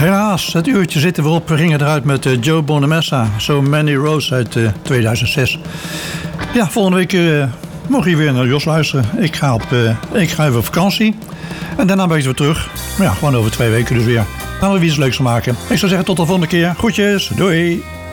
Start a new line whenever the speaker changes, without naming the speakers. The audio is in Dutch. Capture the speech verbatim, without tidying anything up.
Helaas, het uurtje zitten we op. We gingen eruit met uh, Joe Bonamassa. So Many Roads uit uh, tweeduizend zes. Ja, volgende week uh, mogen je weer naar Jos luisteren. Ik ga, op, uh, ik ga even op vakantie. En daarna ben ik weer terug. Maar ja, gewoon over twee weken dus weer. Gaan we weer iets leuks maken. Ik zou zeggen tot de volgende keer. Groetjes, doei!